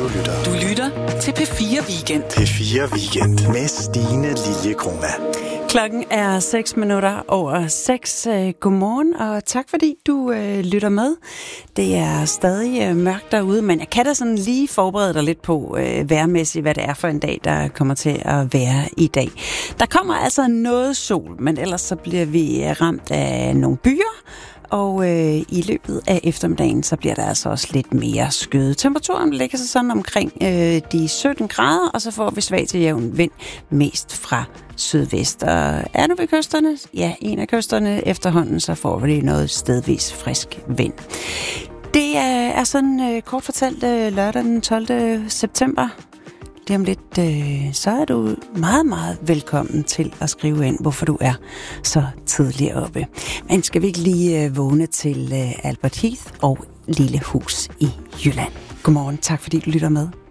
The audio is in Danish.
lytter. Du lytter til P4 Weekend. P4 Weekend med Stine Liljekrona. Klokken er 6 minutter over 6. Godmorgen, og tak fordi du lytter med. Det er stadig mørkt derude, men jeg kan da sådan lige forberede dig lidt på vejrmæssigt, hvad det er for en dag, der kommer til at være i dag. Der kommer altså noget sol, men ellers så bliver vi ramt af nogle byer, og i løbet af eftermiddagen, så bliver der altså også lidt mere skyet. Temperaturen ligger sig sådan omkring de 17 grader, og så får vi svag til jævn vind mest fra sydvest. Og er du ved kysterne? Ja, en af kysterne efterhånden, så får vi noget stedvis frisk vind. Det er sådan kort fortalt lørdag den 12. september. Lige om lidt, så er du meget, meget velkommen til at skrive ind, hvorfor du er så tidligt oppe. Men skal vi ikke lige vågne til Albert Heath og Lille Hus i Jylland? Godmorgen, tak fordi du lytter med.